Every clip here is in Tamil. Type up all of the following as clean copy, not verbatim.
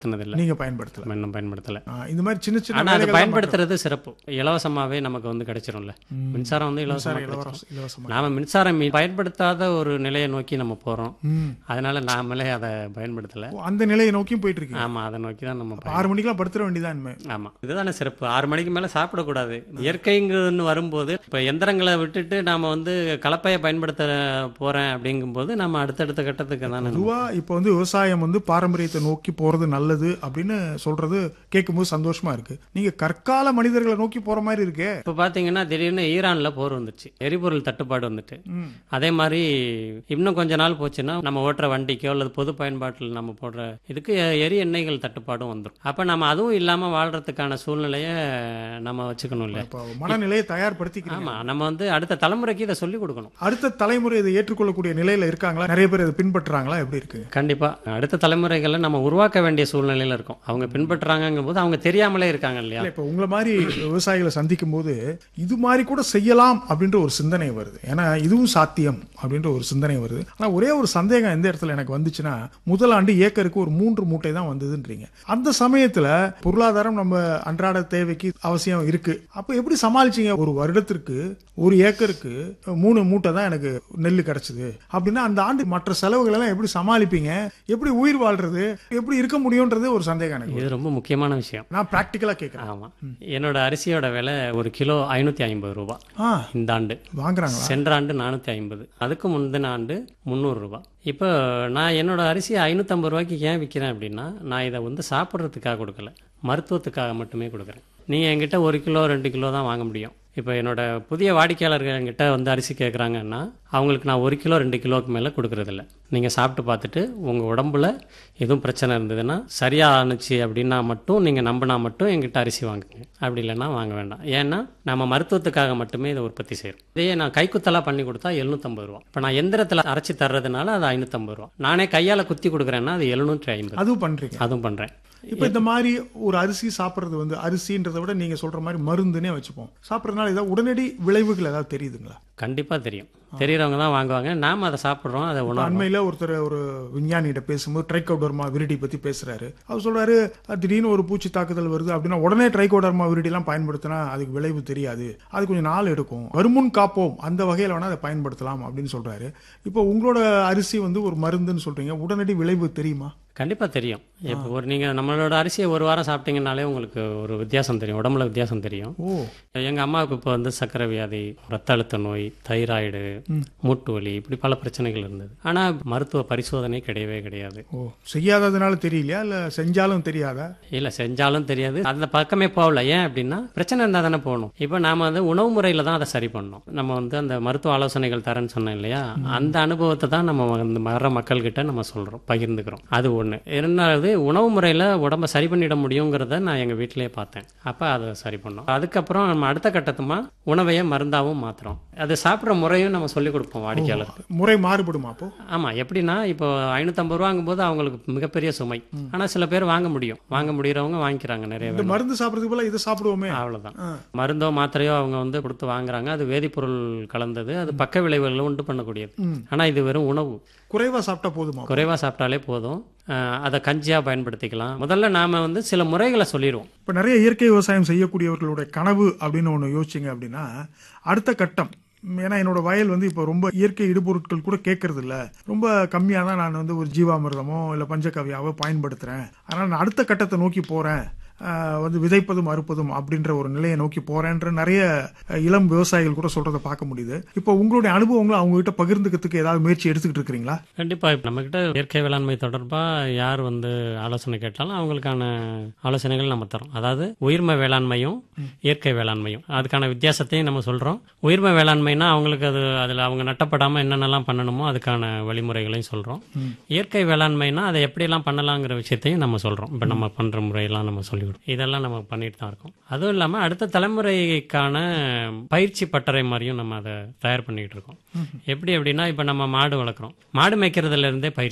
பயன்படுத்தினதில்லை. நீங்க பயன்படுத்தல. இன்னும் பயன்படுத்தலை. இந்த மாதிரி சின்ன சின்ன ஆனால் அது வேலைகள் பயன்படுத்துறது சிறப்பு. இலவசமாகவே நமக்கு வந்து கிடைச்சிரும்ல. மின்சாரம் வந்து இலவசமா. நாம மின்சாரம் பயன்படுத்தாத ஒரு நிலையை நோக்கி நம்ம போறோம். அதனால நாமளே அதை பயன்படுத்தலை. அந்த நிலையை நோக்கியும் போயிட்டு இருக்கு. ஆமா, அதை நோக்கி தான் நம்ம 6 மணிக்கெல்லாம் படுத்துற வேண்டியதான் இனிமே. ஆமா, இதுதானே சிறப்பு. 6 மணிக்கு மேல சாப்பிடக்கூடாது. இயற்கைங்கன்னு வரும்போது இப்ப எந்திரங்களை விட்டுட்டு நாம வந்து கலப்பையை பயன்படுத்த போறேன் அப்படிங்கும்போது நம்ம அடுத்தடுத்த கட்டத்துக்கு தானே. பொதுவா இப்ப வந்து விவசாயம் வந்து பாரம்பரியத்தை நோக்கி போறது நல்லது அப்படின்னு சொல்றது கேட்கும்போது சந்தோஷமா இருக்கு. நீங்க கற்கால மனிதர்களை நோக்கி போற மாதிரி இருக்கு. இப்ப பாத்தீங்கன்னா திடீர்னு ஈரான்ல போர் வந்துச்சு, எரிபொருள் தட்டுப்பாடு வந்துட்டு. அதே மாதிரி இன்னும் கொஞ்ச நாள் போச்சுன்னா நம்ம ஓட்டுற வண்டிக்கோ அல்லது பொது பயன்பாட்டில் நம்ம போடுற இதுக்கு எரி எண்ணெய்கள் தட்டுப்பாடும் வந்துடும். அப்ப நம்ம அதுவும் இல்லாம வாழ்றதுக்கான சூழ்நிலையை நம்ம வச்சுக்கணும் இல்ல. மனநிலையை தயார்படுத்திக்கணும். ஆமா, நம்ம வந்து அடுத்த தலைமுறைக்கு இதை சொல்லிக் கொடுக்கணும். அடுத்த தலைமுறை இதை ஏற்றுக்கொள்ளக்கூடிய நிலையில இருக்காங்களா? நிறைய பேர் இதை பின்பற்றுறாங்களா? எப்படி இருக்கு? கண்டிப்பா அடுத்த தலைமுறைகளை நம்ம உருவாக்க வேண்டிய சூழ்நிலையில இருக்கும். அவங்க பின்பற்றுறாங்கும் போது அவங்க தெரியாமலே இருக்காங்க இல்லையா. இப்ப உங்களை மாதிரி விவசாயிகளை சந்திக்கும் போது இது மாதிரி கூட செய்யலாம் அப்படின்ற ஒரு சிந்தனை வருது. ஏன்னா இதுவும் சாத்தியம் அப்படின்ற ஒரு சிந்தனை வருது. ஆனா ஒரே ஒரு சந்தேகம் எந்த இடத்துல எனக்கு வந்துச்சுன்னா, முதல் ஆண்டு ஏக்கருக்கு ஒரு 3 மூட்டை தான் வந்ததுன்றீங்க. அந்த சமயத்துல பொருளாதாரம் நம்ம அன்றாட தேவைக்கு அவசியம் இருக்கு. அப்ப எப்படி சமாளிச்சீங்க? ஒரு வருடத்திற்கு ஒரு ஏக்கருக்கு 3 மூட்டை தான் எனக்கு நெல் கிடைச்சது அப்படின்னா அந்த ஆண்டு மற்ற செலவுகள் எல்லாம் எப்படி சமாளிப்பீங்க? எப்படி உயிர் வாழ்றது? எப்படி இருக்க முடியும்ன்றது ஒரு சந்தேகம் எனக்கு. இது ரொம்ப முக்கியமான விஷயம். நான் பிராக்டிக்கலா கேட்கிறேன். ஆமா, என்னோட அரிசியோட விலை ஒரு கிலோ 550 ரூபாய் இந்த ஆண்டு வாங்குறாங்க. சென்ற ஆண்டு 450, அதுக்கு முந்தின ஆண்டு 300 ரூபாய். இப்போ நான் என்னோட அரிசியை 550 ரூபாய்க்கு ஏன் விற்கிறேன் அப்படின்னா, நான் இதை வந்து சாப்பிட்றதுக்காக கொடுக்கல, மருத்துவத்துக்காக மட்டுமே கொடுக்குறேன். நீங்கள் என்கிட்ட 1 கிலோ 2 கிலோ தான் வாங்க முடியும். இப்போ என்னோட புதிய வாடிக்கையாளர்கள் என்கிட்ட வந்து அரிசி கேட்குறாங்கன்னா அவங்களுக்கு நான் 1 கிலோ 2 கிலோவுக்கு மேலே கொடுக்குறதில்ல. நீங்கள் சாப்பிட்டு பார்த்துட்டு உங்கள் உடம்புல எதுவும் பிரச்சனை இருந்ததுன்னா சரியானுச்சு அப்படின்னா மட்டும் நீங்கள் நம்பினா மட்டும் என்கிட்ட அரிசி வாங்குங்க. அப்படி இல்லைன்னா வாங்க வேண்டாம். ஏன்னா நம்ம மருத்துவத்துக்காக மட்டுமே இதை உற்பத்தி செய்கிறோம். இதையே நான் கைக்குத்தலாக பண்ணி கொடுத்தா 750 ரூபா. இப்போ நான் எந்திரத்தில் அரைச்சி தர்றதுனால அது 550 ரூபா. நானே கையால் குத்தி கொடுக்குறேன்னா அது 750. அதுவும் பண்ணுறீங்க? அதுவும் பண்ணுறேன். இப்போ இந்த மாதிரி ஒரு அரிசி சாப்பிட்றது வந்து அரிசின்றதை விட நீங்கள் சொல்கிற மாதிரி மருந்துன்னே வச்சுப்போம். சாப்பிட்றதுனால ஏதாவது உடனடி விளைவுகள் ஏதாவது தெரியுதுங்களா? கண்டிப்பாக தெரியும். தெரியறவங்க தான் வாங்குவாங்க. நாம் அதை சாப்பிட்றோம். அதை அண்மையில் ஒருத்தர் ஒரு விஞ்ஞானிகிட்ட பேசும்போது ட்ரைகோடர்மா விரிடி பற்றி பேசுகிறாரு. அவர் சொல்கிறாரு, திடீர்னு ஒரு பூச்சி தாக்குதல் வருது அப்படின்னா உடனே ட்ரைகோடர்மா விரிடிலாம் பயன்படுத்தினா அதுக்கு விளைவு தெரியாது, அது கொஞ்சம் நாள் எடுக்கும், வருமுன் காப்போம், அந்த வகையில் வேணால் அதை பயன்படுத்தலாம் அப்படின்னு சொல்கிறாரு. இப்போ உங்களோட அரிசி வந்து ஒரு மருந்துன்னு சொல்கிறீங்க, உடனடி விளைவு தெரியுமா? கண்டிப்பாக தெரியும். இப்போ நீங்கள் நம்மளோட அரிசியை 1 வாரம் சாப்பிட்டீங்கனாலே உங்களுக்கு ஒரு வித்தியாசம் தெரியும், உடம்புல வித்தியாசம் தெரியும். எங்கள் அம்மாவுக்கு இப்போ வந்து சர்க்கரை வியாதி, ரத்த அழுத்த நோய், தைராய்டு, மூட்டு வலி, இப்படி பல பிரச்சனைகள் இருந்தது. ஆனால் மருத்துவ பரிசோதனை கிடையவே கிடையாது. செய்யாததுனால தெரியலையா இல்லை செஞ்சாலும் தெரியாதா? இல்லை, செஞ்சாலும் தெரியாது, அந்த பக்கமே போகல. ஏன் அப்படின்னா பிரச்சனை இருந்தால் தானே போகணும். இப்போ நாம் வந்து உணவு முறையில் தான் அதை சரி பண்ணணும். நம்ம வந்து அந்த மருத்துவ ஆலோசனைகள் தரேன்னு சொன்னேன் இல்லையா, அந்த அனுபவத்தை தான் நம்ம வர மக்கள்கிட்ட நம்ம சொல்கிறோம், பகிர்ந்துக்கிறோம். அது ஒன்று. இரண்டாவது, உணவு முறையில் உடம்பை சரி பண்ணிட முடியுங்கிறத நான் எங்கள் வீட்டிலேயே பார்த்தேன். அப்போ அதை சரி பண்ணோம். அதுக்கப்புறம் நம்ம அடுத்த கட்டத்துமா உணவையே மருந்தாகவும் மாற்றுறோம். அது சாப்பிட்ற முறையும் நம்ம சொல்லிக் கொடுப்போம் வாடிக்கையாளருக்கு. முறை மாறுபடுமா அப்போ? ஆமாம். எப்படின்னா இப்போ 550 ரூபாங்கும் போது அவங்களுக்கு மிகப்பெரிய சுமை. ஆனால் சில பேர் வாங்க முடியறவங்க வாங்கிக்கிறாங்க. நிறைய மருந்து சாப்பிட்றதுக்கு போல இதை சாப்பிடுவோமே, அவ்வளோதான். மருந்தோ மாத்திரையோ அவங்க வந்து கொடுத்து வாங்குறாங்க. அது வேதிப்பொருள் கலந்தது, அது பக்க விளைவுகளை உண்டு பண்ணக்கூடியது. ஆனால் இது வெறும் உணவு. குறைவாக சாப்பிட்டா போதுமா? குறைவாக சாப்பிட்டாலே போதும். அதை கஞ்சியாக பயன்படுத்திக்கலாம். முதல்ல நாம் வந்து சில முறைகளை சொல்லிடுவோம். இப்போ நிறைய இயற்கை விவசாயம் செய்யக்கூடியவர்களுடைய கனவு அப்படின்னு ஒன்று யோசிச்சிங்க அப்படின்னா, அடுத்த கட்டம், ஏன்னா என்னோட வயல் வந்து இப்போ ரொம்ப இயற்கை இடுபொருட்கள் கூட கேட்கறது இல்லை, ரொம்ப கம்மியாக தான் நான் வந்து ஒரு ஜீவாமிர்தமோ இல்லை பஞ்சகவ்யாவோ பயன்படுத்துகிறேன், அதனால் நான் அடுத்த கட்டத்தை நோக்கி போகிறேன், வந்து விதைப்பதும் அறுப்பதும் அப்படின்ற ஒரு நிலையை நோக்கி போறேன்ற நிறைய இளம் விவசாயிகள் கூட சொல்றதை பார்க்க முடியுது. இப்போ உங்களுடைய அனுபவங்களை அவங்க கிட்ட பகிர்ந்துக்கிறதுக்கு ஏதாவது முயற்சி எடுத்துக்கிட்டு இருக்கிறீங்களா? கண்டிப்பா. நம்ம கிட்ட இயற்கை வேளாண்மை தொடர்பா யார் வந்து ஆலோசனை கேட்டாலும் அவங்களுக்கான ஆலோசனைகள் நம்ம தரோம். அதாவது உயிர்ம வேளாண்மையும் இயற்கை வேளாண்மையும், அதுக்கான வித்தியாசத்தையும் நம்ம சொல்றோம். உயிர்ம வேளாண்மைனா அவங்களுக்கு அதுல அவங்க நட்டப்படாம என்னென்னலாம் பண்ணணுமோ அதுக்கான வழிமுறைகளையும் சொல்றோம். இயற்கை வேளாண்மைனா அதை எப்படியெல்லாம் பண்ணலாங்கிற விஷயத்தையும் நம்ம சொல்றோம். இப்போ நம்ம பண்ற முறையெல்லாம் நம்ம சொல்லி இதெல்லாம் நம்ம பண்ணிட்டு தான் இருக்கோம். அதுவும் இல்லாமல் அடுத்த தலைமுறைக்கான பயிற்சி பட்டறை மாதிரியும் நம்ம அதை தயார் பண்ணிட்டு இருக்கோம். எப்படி அப்படின்னா, இப்போ நம்ம மாடு வளர்க்குறோம், மாடு மேய்க்கிறதுல இருந்தே பயிற்சி தான்.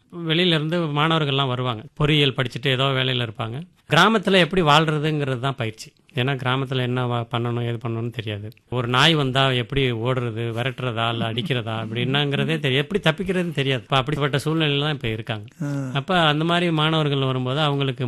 வெளியில இருந்து மாணவர்கள்லாம் வருவாங்க. பொறியியல் படிச்சுட்டு ஏதோ வேலையில் இருப்பாங்க. கிராமத்தில் எப்படி வாழ்றதுங்கிறது தான் பயிற்சி. ஏன்னா கிராமத்தில் என்ன பண்ணணும் ஏது பண்ணணும்னு தெரியாது. ஒரு நாய் வந்தால் எப்படி ஓடுறது, விரட்டுறதா இல்லை அடிக்கிறதா அப்படின்னாங்கிறதே தெரியாது. எப்படி தப்பிக்கிறதுன்னு தெரியாது. இப்போ அப்படிப்பட்ட சூழ்நிலையில தான் இப்போ இருக்காங்க. அப்போ அந்த மாதிரி மாணவர்கள் வரும்போது அவங்களுக்கு